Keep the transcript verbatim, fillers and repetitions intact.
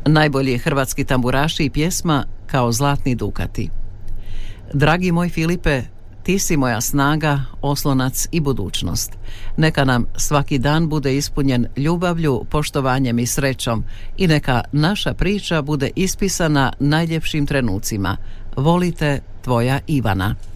Najbolji hrvatski tamburaši i pjesma kao zlatni dukati. Dragi moj Filipe, ti si moja snaga, oslonac i budućnost. Neka nam svaki dan bude ispunjen ljubavlju, poštovanjem i srećom i neka naša priča bude ispisana najljepšim trenucima. Volite, tvoja Ivana.